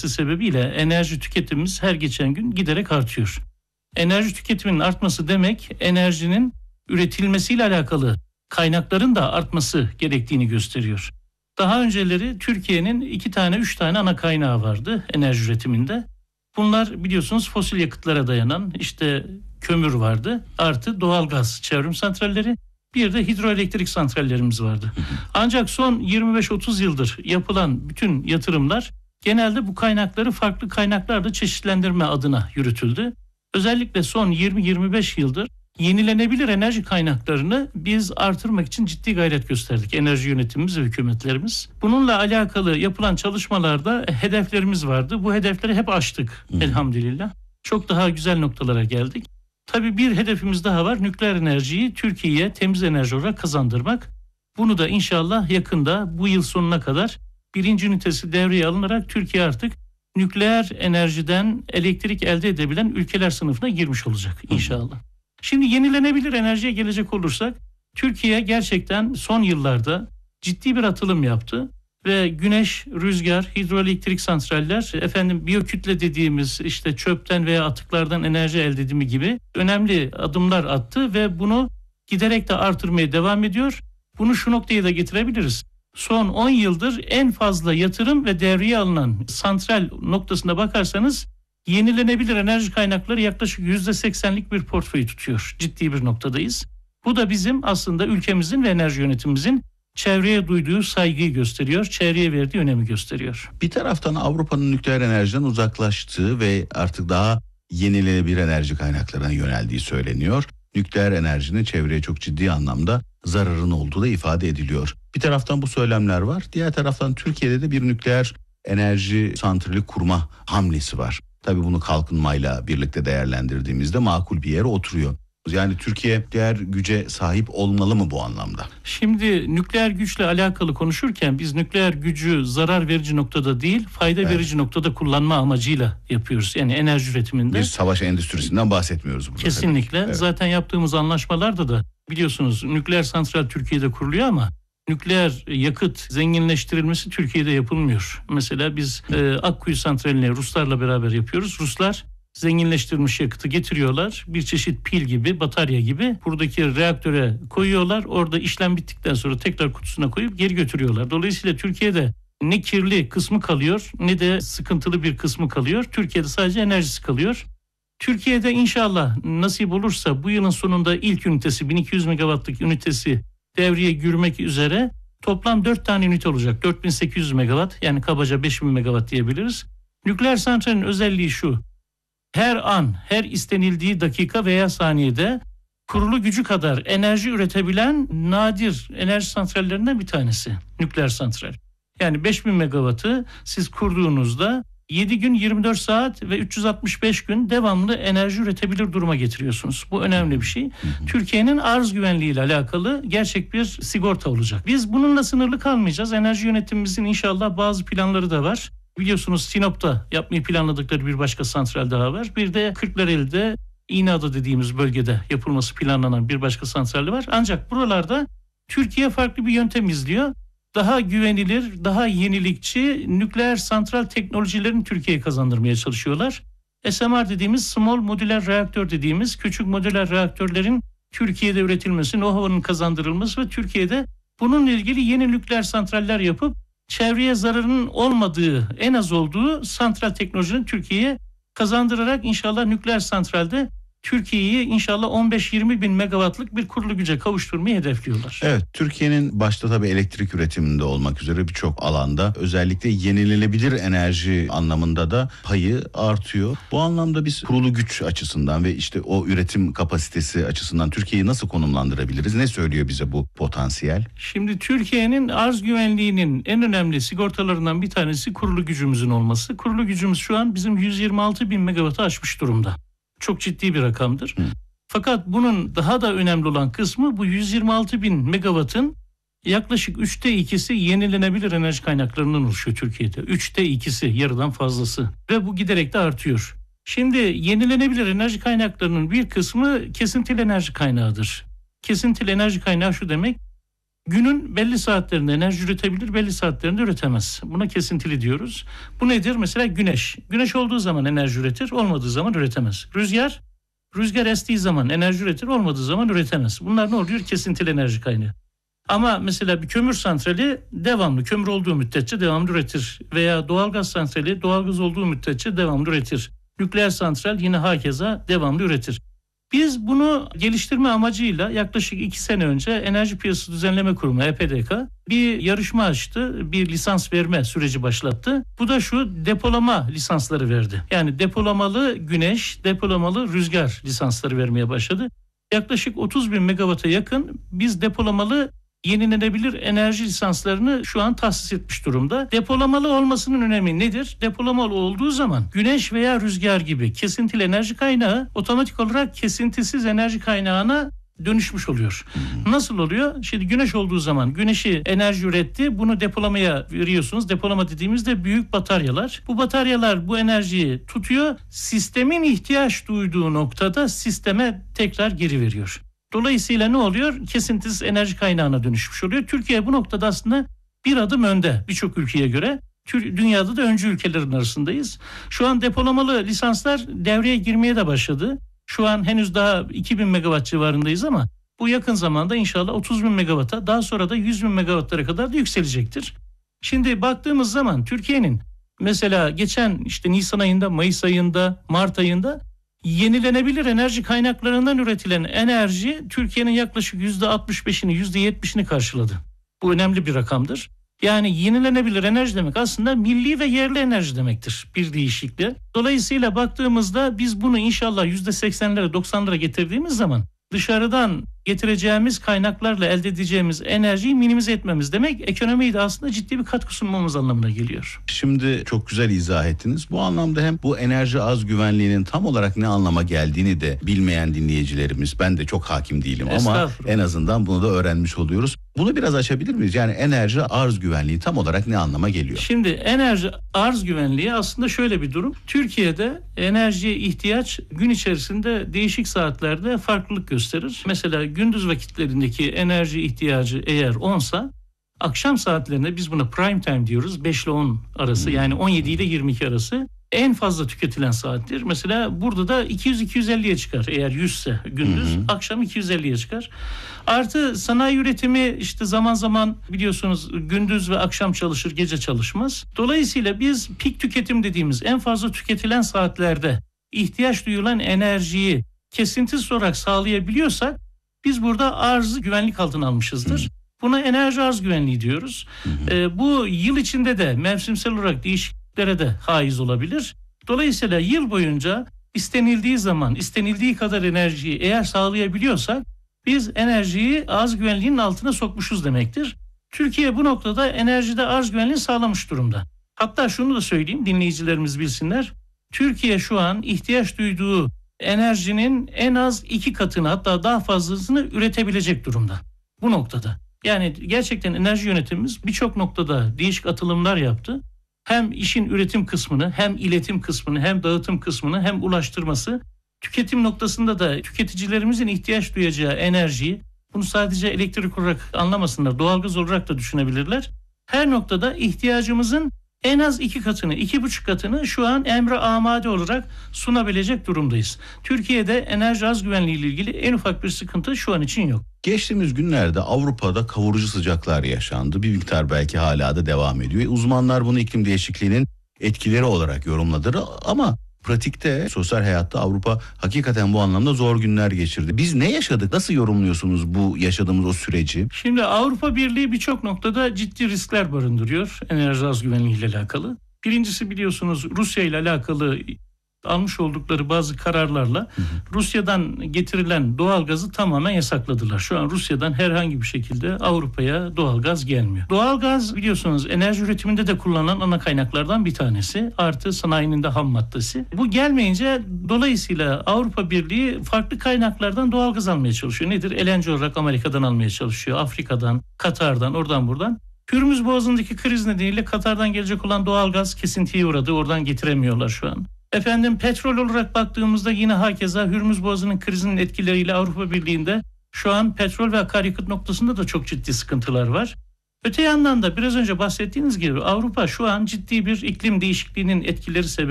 gelmesi sebebiyle enerji tüketimimiz her geçen gün giderek artıyor. Enerji tüketiminin artması demek enerjinin üretilmesiyle alakalı kaynakların da artması gerektiğini gösteriyor. Daha önceleri Türkiye'nin 3 tane ana kaynağı vardı enerji üretiminde. Bunlar biliyorsunuz fosil yakıtlara dayanan kömür vardı, artı doğalgaz çevrim santralleri, bir de hidroelektrik santrallerimiz vardı. Ancak son 25-30 yıldır yapılan bütün yatırımlar genelde bu kaynakları farklı kaynaklarla çeşitlendirme adına yürütüldü. Özellikle son 20-25 yıldır yenilenebilir enerji kaynaklarını biz artırmak için ciddi gayret gösterdik, enerji yönetimimiz ve hükümetlerimiz. Bununla alakalı yapılan çalışmalarda hedeflerimiz vardı. Bu hedefleri hep aştık elhamdülillah. Çok daha güzel noktalara geldik. Tabii bir hedefimiz daha var. Nükleer enerjiyi Türkiye'ye temiz enerji olarak kazandırmak. Bunu da inşallah yakında bu yıl sonuna kadar 1. ünitesi devreye alınarak Türkiye artık nükleer enerjiden elektrik elde edebilen ülkeler sınıfına girmiş olacak inşallah. Şimdi yenilenebilir enerjiye gelecek olursak, Türkiye gerçekten son yıllarda ciddi bir atılım yaptı ve güneş, rüzgar, hidroelektrik santraller, biyokütle dediğimiz çöpten veya atıklardan enerji elde edimi gibi önemli adımlar attı ve bunu giderek de artırmaya devam ediyor. Bunu şu noktaya da getirebiliriz. Son 10 yıldır en fazla yatırım ve devreye alınan santral noktasına bakarsanız yenilenebilir enerji kaynakları yaklaşık %80'lik bir portföy tutuyor. Ciddi bir noktadayız. Bu da bizim aslında ülkemizin ve enerji yönetimimizin çevreye duyduğu saygıyı gösteriyor, çevreye verdiği önemi gösteriyor. Bir taraftan Avrupa'nın nükleer enerjiden uzaklaştığı ve artık daha yenilenebilir enerji kaynaklarına yöneldiği söyleniyor. Nükleer enerjinin çevreye çok ciddi anlamda zararın olduğu da ifade ediliyor. Bir taraftan bu söylemler var, diğer taraftan Türkiye'de de bir nükleer enerji santrali kurma hamlesi var. Tabii bunu kalkınmayla birlikte değerlendirdiğimizde makul bir yere oturuyor. Yani Türkiye nükleer güce sahip olmalı mı bu anlamda? Şimdi nükleer güçle alakalı konuşurken biz nükleer gücü zarar verici noktada değil, fayda verici noktada kullanma amacıyla yapıyoruz. Yani enerji üretiminde. Bir savaş endüstrisinden bahsetmiyoruz burada. Kesinlikle. Evet. Zaten yaptığımız anlaşmalarda da biliyorsunuz nükleer santral Türkiye'de kuruluyor ama nükleer yakıt zenginleştirilmesi Türkiye'de yapılmıyor. Mesela biz Akkuyu santralini Ruslarla beraber yapıyoruz. Ruslar zenginleştirilmiş yakıtı getiriyorlar. Bir çeşit pil gibi, batarya gibi buradaki reaktöre koyuyorlar. Orada işlem bittikten sonra tekrar kutusuna koyup geri götürüyorlar. Dolayısıyla Türkiye'de ne kirli kısmı kalıyor ne de sıkıntılı bir kısmı kalıyor. Türkiye'de sadece enerjisi kalıyor. Türkiye'de inşallah nasip olursa bu yılın sonunda ilk ünitesi 1200 megawattlık ünitesi devreye girmek üzere toplam 4 tane ünite olacak. 4800 megawatt, yani kabaca 5000 megawatt diyebiliriz. Nükleer santralin özelliği şu: her an, her istenildiği dakika veya saniyede kurulu gücü kadar enerji üretebilen nadir enerji santrallerinden bir tanesi nükleer santral. Yani 5000 megawattı siz kurduğunuzda 7 gün 24 saat ve 365 gün devamlı enerji üretebilir duruma getiriyorsunuz. Bu önemli bir şey. Türkiye'nin arz güvenliği ile alakalı gerçek bir sigorta olacak. Biz bununla sınırlı kalmayacağız. Enerji yönetimimizin inşallah bazı planları da var. Biliyorsunuz Sinop'ta yapmayı planladıkları bir başka santral daha var. Bir de Kırklareli'de İğneada dediğimiz bölgede yapılması planlanan bir başka santral var. Ancak buralarda Türkiye farklı bir yöntem izliyor. Daha güvenilir, daha yenilikçi nükleer santral teknolojilerini Türkiye'ye kazandırmaya çalışıyorlar. SMR dediğimiz Small Modular Reaktör dediğimiz küçük modüler reaktörlerin Türkiye'de üretilmesi, know-how'ın kazandırılması ve Türkiye'de bununla ilgili yeni nükleer santraller yapıp çevreye zararının olmadığı, en az olduğu santral teknolojinin Türkiye'ye kazandırarak inşallah nükleer santralde Türkiye'yi inşallah 15-20 bin megawattlık bir kurulu güce kavuşturmayı hedefliyorlar. Evet, Türkiye'nin başta tabii elektrik üretiminde olmak üzere birçok alanda özellikle yenilenebilir enerji anlamında da payı artıyor. Bu anlamda biz kurulu güç açısından ve o üretim kapasitesi açısından Türkiye'yi nasıl konumlandırabiliriz? Ne söylüyor bize bu potansiyel? Şimdi Türkiye'nin arz güvenliğinin en önemli sigortalarından bir tanesi kurulu gücümüzün olması. Kurulu gücümüz şu an bizim 126 bin megawattı aşmış durumda. Çok ciddi bir rakamdır. Fakat bunun daha da önemli olan kısmı bu 126 bin megawattın yaklaşık 3'te 2'si yenilenebilir enerji kaynaklarından oluşuyor Türkiye'de. 3'te 2'si, yarıdan fazlası ve bu giderek de artıyor. Şimdi yenilenebilir enerji kaynaklarının bir kısmı kesintili enerji kaynağıdır. Kesintili enerji kaynağı şu demek: Günün belli saatlerinde enerji üretebilir, belli saatlerinde üretemez. Buna kesintili diyoruz. Bu nedir? Mesela güneş. Güneş olduğu zaman enerji üretir, olmadığı zaman üretemez. Rüzgar estiği zaman enerji üretir, olmadığı zaman üretemez. Bunlar ne oluyor? Kesintili enerji kaynağı. Ama mesela bir kömür santrali devamlı, kömür olduğu müddetçe devamlı üretir. Veya doğalgaz santrali doğalgaz olduğu müddetçe devamlı üretir. Nükleer santral yine hakeza devamlı üretir. Biz bunu geliştirme amacıyla yaklaşık 2 sene önce Enerji Piyasası Düzenleme Kurumu EPDK bir yarışma açtı, bir lisans verme süreci başlattı. Bu da şu, depolama lisansları verdi. Yani depolamalı güneş, depolamalı rüzgar lisansları vermeye başladı. Yaklaşık 30 bin megawata yakın biz depolamalı yenilenebilir enerji lisanslarını şu an tahsis etmiş durumda. Depolamalı olmasının önemi nedir? Depolamalı olduğu zaman güneş veya rüzgar gibi kesintili enerji kaynağı otomatik olarak kesintisiz enerji kaynağına dönüşmüş oluyor. Nasıl oluyor? Şimdi güneş olduğu zaman güneşi enerji üretti. Bunu depolamaya veriyorsunuz. Depolama dediğimizde büyük bataryalar. Bu bataryalar bu enerjiyi tutuyor. Sistemin ihtiyaç duyduğu noktada sisteme tekrar geri veriyor. Dolayısıyla ne oluyor? Kesintisiz enerji kaynağına dönüşmüş oluyor. Türkiye bu noktada aslında bir adım önde birçok ülkeye göre. Dünyada da öncü ülkelerin arasındayız. Şu an depolamalı lisanslar devreye girmeye de başladı. Şu an henüz daha 2000 megawatt civarındayız ama bu yakın zamanda inşallah 30 bin megawata, daha sonra da 100 bin megawattlara kadar da yükselecektir. Şimdi baktığımız zaman Türkiye'nin mesela geçen Nisan ayında, Mayıs ayında, Mart ayında yenilenebilir enerji kaynaklarından üretilen enerji Türkiye'nin yaklaşık %65'ini, %70'ini karşıladı. Bu önemli bir rakamdır. Yani yenilenebilir enerji demek aslında milli ve yerli enerji demektir bir deyişlikle. Dolayısıyla baktığımızda biz bunu inşallah %80'lere, 90'lara getirdiğimiz zaman dışarıdan getireceğimiz kaynaklarla elde edeceğimiz enerjiyi minimize etmemiz demek, ekonomiye de aslında ciddi bir katkı sunmamız anlamına geliyor. Şimdi çok güzel izah ettiniz. Bu anlamda hem bu enerji arz güvenliğinin tam olarak ne anlama geldiğini de bilmeyen dinleyicilerimiz, ben de çok hakim değilim ama en azından bunu da öğrenmiş oluyoruz. Bunu biraz açabilir miyiz? Yani enerji arz güvenliği tam olarak ne anlama geliyor? Şimdi enerji arz güvenliği aslında şöyle bir durum. Türkiye'de enerjiye ihtiyaç gün içerisinde değişik saatlerde farklılık gösterir. Mesela gündüz vakitlerindeki enerji ihtiyacı eğer 10'sa, akşam saatlerinde biz buna prime time diyoruz. 5 ile 10 arası, yani 17 ile 22 arası en fazla tüketilen saattir. Mesela burada da 200-250'ye çıkar eğer 100 ise gündüz, akşam 250'ye çıkar. Artı sanayi üretimi zaman zaman biliyorsunuz gündüz ve akşam çalışır, gece çalışmaz. Dolayısıyla biz pik tüketim dediğimiz en fazla tüketilen saatlerde ihtiyaç duyulan enerjiyi kesintisiz olarak sağlayabiliyorsak biz burada arzı güvenlik altına almışızdır. Buna enerji arz güvenliği diyoruz. Bu yıl içinde de mevsimsel olarak değişikliklere de haiz olabilir. Dolayısıyla yıl boyunca istenildiği zaman istenildiği kadar enerjiyi eğer sağlayabiliyorsak biz enerjiyi arz güvenliğinin altına sokmuşuz demektir. Türkiye bu noktada enerjide arz güvenliği sağlamış durumda. Hatta şunu da söyleyeyim, dinleyicilerimiz bilsinler. Türkiye şu an ihtiyaç duyduğu enerjinin en az 2 katını, hatta daha fazlasını üretebilecek durumda. Bu noktada. Yani gerçekten enerji yönetimimiz birçok noktada değişik atılımlar yaptı. Hem işin üretim kısmını, hem iletim kısmını, hem dağıtım kısmını, hem ulaştırması, tüketim noktasında da tüketicilerimizin ihtiyaç duyacağı enerjiyi, bunu sadece elektrik olarak anlamasınlar, doğalgaz olarak da düşünebilirler. Her noktada ihtiyacımızın en az 2 katını, 2,5 katını şu an emre amade olarak sunabilecek durumdayız. Türkiye'de enerji arz güvenliği ile ilgili en ufak bir sıkıntı şu an için yok. Geçtiğimiz günlerde Avrupa'da kavurucu sıcaklar yaşandı. Bir miktar belki hala da devam ediyor. Uzmanlar bunu iklim değişikliğinin etkileri olarak yorumladı ama pratikte, sosyal hayatta Avrupa hakikaten bu anlamda zor günler geçirdi. Biz ne yaşadık? Nasıl yorumluyorsunuz bu yaşadığımız o süreci? Şimdi Avrupa Birliği birçok noktada ciddi riskler barındırıyor enerji arz güvenliği ile alakalı. Birincisi biliyorsunuz Rusya ile alakalı almış oldukları bazı kararlarla Rusya'dan getirilen doğalgazı tamamen yasakladılar. Şu an Rusya'dan herhangi bir şekilde Avrupa'ya doğalgaz gelmiyor. Doğalgaz biliyorsunuz enerji üretiminde de kullanılan ana kaynaklardan bir tanesi. Artı sanayinin de ham maddesi. Bu gelmeyince dolayısıyla Avrupa Birliği farklı kaynaklardan doğalgaz almaya çalışıyor. Nedir? LNG olarak Amerika'dan almaya çalışıyor. Afrika'dan, Katar'dan, oradan buradan. Hürmüz Boğazı'ndaki kriz nedeniyle Katar'dan gelecek olan doğalgaz kesintiye uğradı. Oradan getiremiyorlar şu an. Petrol olarak baktığımızda yine hakeza Hürmüz Boğazı'nın krizinin etkileriyle Avrupa Birliği'nde Şu an petrol ve akaryakıt noktasında da çok ciddi sıkıntılar var. Öte yandan da biraz önce bahsettiğiniz gibi Avrupa şu an ciddi bir iklim değişikliğinin etkileri sebebiyle